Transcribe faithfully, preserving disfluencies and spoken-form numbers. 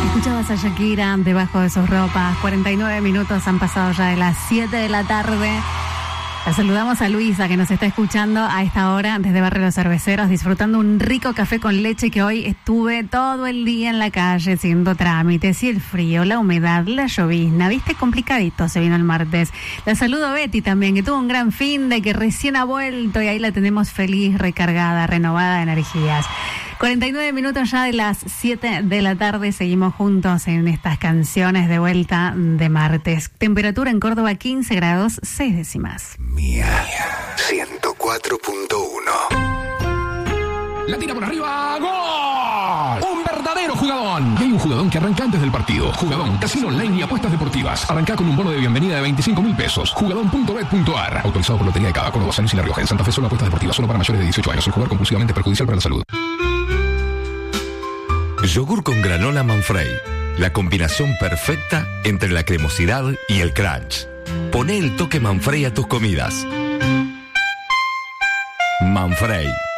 Escuchabas a Shakira debajo de sus ropas. cuarenta y nueve minutos han pasado ya de las siete de la tarde. La saludamos a Luisa, que nos está escuchando a esta hora desde Barrio Los Cerveceros, disfrutando un rico café con leche, que hoy estuve todo el día en la calle haciendo trámites, y el frío, la humedad, la llovizna, viste, complicadito se vino el martes. La saludo a Betty también, que tuvo un gran fin de, que recién ha vuelto, y ahí la tenemos feliz, recargada, renovada de energías. cuarenta y nueve minutos ya de las siete de la tarde, seguimos juntos en estas canciones de vuelta de martes. Temperatura en Córdoba quince grados, seis décimas. Mía, ciento cuatro punto uno. La tira por arriba, ¡gol! ¡Un verdadero jugadón! Y hay un jugadón que arranca antes del partido. Jugadón, casino online y apuestas deportivas. Arranca con un bono de bienvenida de veinticinco mil pesos. Jugadón punto bet punto ar. Autorizado por Lotería de Cava, Córdoba, San Luis y La Rioja. En Santa Fe solo apuestas deportivas, solo para mayores de dieciocho años. El jugador compulsivamente perjudicial para la salud. Yogur con granola Manfrey. La combinación perfecta entre la cremosidad y el crunch. Poné el toque Manfrey a tus comidas. Manfrey.